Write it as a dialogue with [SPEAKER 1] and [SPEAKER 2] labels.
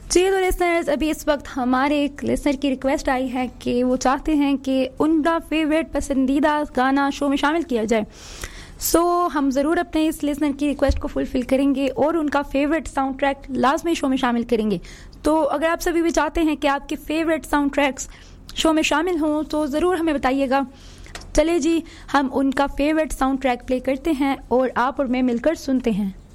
[SPEAKER 1] जी तो लिसनर्स, अभी इस वक्त हमारे एक लिसनर की रिक्वेस्ट आई है कि वो चाहते हैं कि उनका फेवरेट पसंदीदा गाना शो में शामिल किया जाए। हम ज़रूर अपने इस लिसनर की रिक्वेस्ट को फुलफ़िल करेंगे और उनका फेवरेट साउंड ट्रैक लाजमी शो में शामिल करेंगे। तो अगर आप सभी भी चाहते हैं कि आपके फेवरेट साउंड ट्रैक्स शो में शामिल हों तो ज़रूर हमें बताइएगा। चले जी, हम उनका फेवरेट साउंड ट्रैक प्ले करते हैं और आप और मैं मिलकर सुनते हैं।